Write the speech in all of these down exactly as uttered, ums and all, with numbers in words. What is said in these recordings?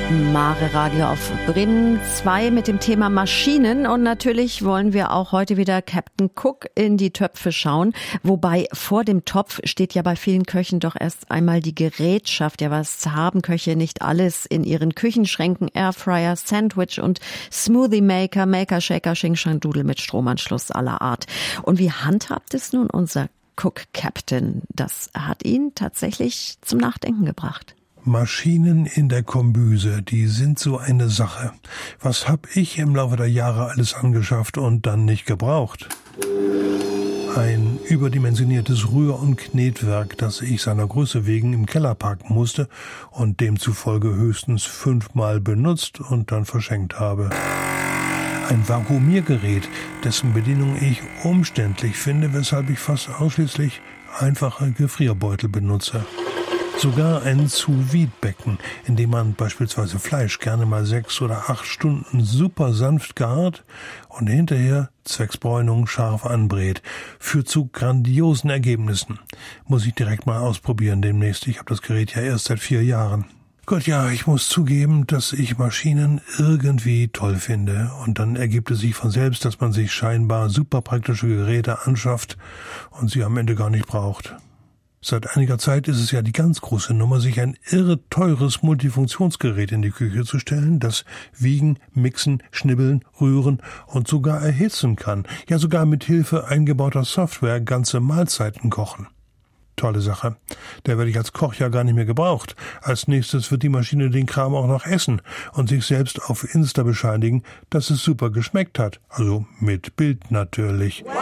Mare Radio auf Bremen zwei mit dem Thema Maschinen, und natürlich wollen wir auch heute wieder Captain Cook in die Töpfe schauen, wobei vor dem Topf steht ja bei vielen Köchen doch erst einmal die Gerätschaft. Ja, was haben Köche nicht alles in ihren Küchenschränken? Airfryer, Sandwich und Smoothie Maker, Maker, Shaker, Schinkschandudel mit Stromanschluss aller Art. Und wie handhabt es nun unser Cook Captain? Das hat ihn tatsächlich zum Nachdenken gebracht. Maschinen in der Kombüse, die sind so eine Sache. Was hab ich im Laufe der Jahre alles angeschafft und dann nicht gebraucht? Ein überdimensioniertes Rühr- und Knetwerk, das ich seiner Größe wegen im Keller parken musste und demzufolge höchstens fünfmal benutzt und dann verschenkt habe. Ein Vakuumiergerät, dessen Bedienung ich umständlich finde, weshalb ich fast ausschließlich einfache Gefrierbeutel benutze. Sogar ein Sous-Vide-Becken, in dem man beispielsweise Fleisch gerne mal sechs oder acht Stunden super sanft gart und hinterher zwecks Bräunung scharf anbrät, führt zu grandiosen Ergebnissen. Muss ich direkt mal ausprobieren demnächst. Ich habe das Gerät ja erst seit vier Jahren. Gott, ja, ich muss zugeben, dass ich Maschinen irgendwie toll finde. Und dann ergibt es sich von selbst, dass man sich scheinbar super praktische Geräte anschafft und sie am Ende gar nicht braucht. Seit einiger Zeit ist es ja die ganz große Nummer, sich ein irre teures Multifunktionsgerät in die Küche zu stellen, das wiegen, mixen, schnibbeln, rühren und sogar erhitzen kann. Ja, sogar mit Hilfe eingebauter Software ganze Mahlzeiten kochen. Tolle Sache. Da werde ich als Koch ja gar nicht mehr gebraucht. Als nächstes wird die Maschine den Kram auch noch essen und sich selbst auf Insta bescheinigen, dass es super geschmeckt hat. Also mit Bild natürlich. Wow!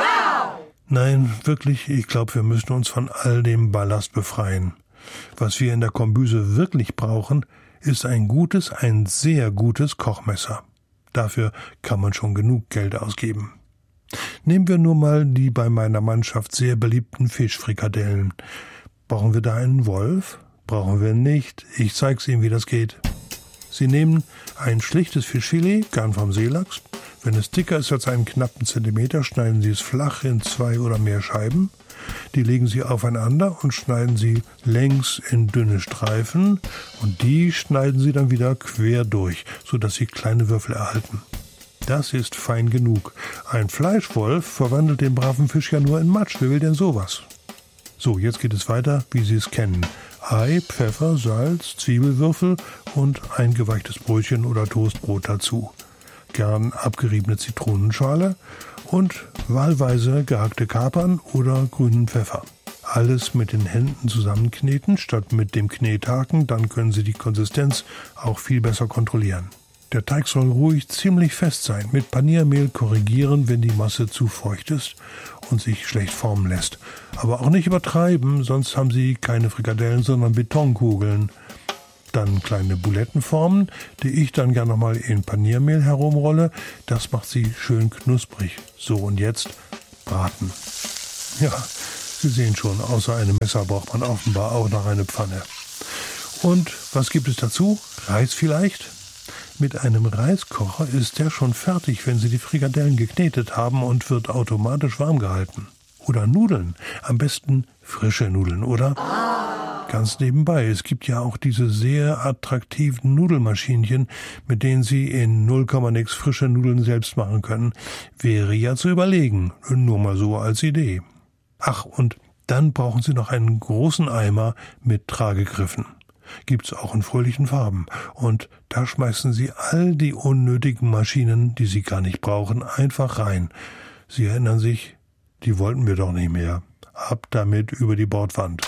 Nein, wirklich, ich glaube, wir müssen uns von all dem Ballast befreien. Was wir in der Kombüse wirklich brauchen, ist ein gutes, ein sehr gutes Kochmesser. Dafür kann man schon genug Geld ausgeben. Nehmen wir nur mal die bei meiner Mannschaft sehr beliebten Fischfrikadellen. Brauchen wir da einen Wolf? Brauchen wir nicht. Ich zeig's Ihnen, wie das geht. Sie nehmen ein schlichtes Fischfilet, gern vom Seelachs. Wenn es dicker ist als einen knappen Zentimeter, schneiden Sie es flach in zwei oder mehr Scheiben. Die legen Sie aufeinander und schneiden Sie längs in dünne Streifen. Und die schneiden Sie dann wieder quer durch, sodass Sie kleine Würfel erhalten. Das ist fein genug. Ein Fleischwolf verwandelt den braven Fisch ja nur in Matsch. Wer will denn sowas? So, jetzt geht es weiter, wie Sie es kennen. Ei, Pfeffer, Salz, Zwiebelwürfel und ein geweichtes Brötchen oder Toastbrot dazu. Gern abgeriebene Zitronenschale und wahlweise gehackte Kapern oder grünen Pfeffer. Alles mit den Händen zusammenkneten statt mit dem Knethaken, dann können Sie die Konsistenz auch viel besser kontrollieren. Der Teig soll ruhig ziemlich fest sein. Mit Paniermehl korrigieren, wenn die Masse zu feucht ist und sich schlecht formen lässt. Aber auch nicht übertreiben, sonst haben Sie keine Frikadellen, sondern Betonkugeln. Dann kleine Bulettenformen, die ich dann gerne nochmal in Paniermehl herumrolle. Das macht sie schön knusprig. So, und jetzt braten. Ja, Sie sehen schon, außer einem Messer braucht man offenbar auch noch eine Pfanne. Und was gibt es dazu? Reis vielleicht? Mit einem Reiskocher ist der schon fertig, wenn Sie die Frikadellen geknetet haben, und wird automatisch warm gehalten. Oder Nudeln, am besten frische Nudeln, oder? Ah. Ganz nebenbei, es gibt ja auch diese sehr attraktiven Nudelmaschinchen, mit denen Sie in null Komma nix frische Nudeln selbst machen können. Wäre ja zu überlegen, nur mal so als Idee. Ach, und dann brauchen Sie noch einen großen Eimer mit Tragegriffen. Gibt's auch in fröhlichen Farben. Und da schmeißen Sie all die unnötigen Maschinen, die Sie gar nicht brauchen, einfach rein. Sie erinnern sich, die wollten wir doch nicht mehr. Ab damit über die Bordwand.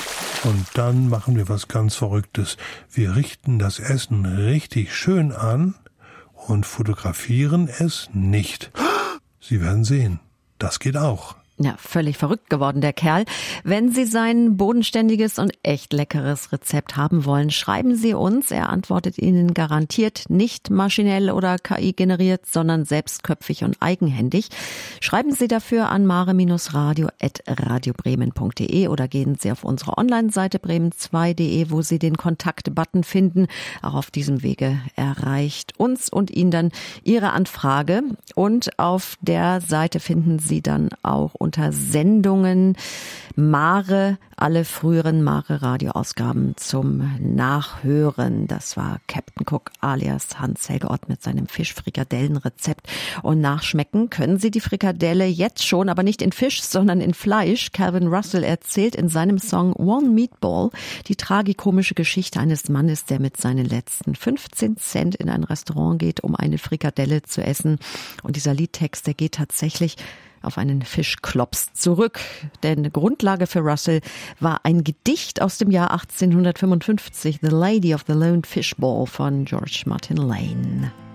Und dann machen wir was ganz Verrücktes. Wir richten das Essen richtig schön an und fotografieren es nicht. Sie werden sehen, das geht auch. Ja, völlig verrückt geworden, der Kerl. Wenn Sie sein bodenständiges und echt leckeres Rezept haben wollen, schreiben Sie uns. Er antwortet Ihnen garantiert nicht maschinell oder K I generiert, sondern selbstköpfig und eigenhändig. Schreiben Sie dafür an mare-radio at radiobremen punkt de oder gehen Sie auf unsere Online-Seite bremen zwei punkt de, wo Sie den Kontakt-Button finden. Auch auf diesem Wege erreicht uns und Ihnen dann Ihre Anfrage. Und auf der Seite finden Sie dann auch unter Sendungen Mare, alle früheren Mare mehrere Radioausgaben zum Nachhören. Das war Captain Cook alias Hans-Helge Ott mit seinem Fischfrikadellenrezept. Und nachschmecken können Sie die Frikadelle jetzt schon, aber nicht in Fisch, sondern in Fleisch. Calvin Russell erzählt in seinem Song One Meatball die tragikomische Geschichte eines Mannes, der mit seinen letzten fünfzehn Cent in ein Restaurant geht, um eine Frikadelle zu essen. Und dieser Liedtext, der geht tatsächlich auf einen Fischklops zurück. Denn Grundlage für Russell war ein Gedicht aus dem Jahr achtzehnhundertfünfundfünfzig, The Lady of the Lone Fishball von George Martin Lane.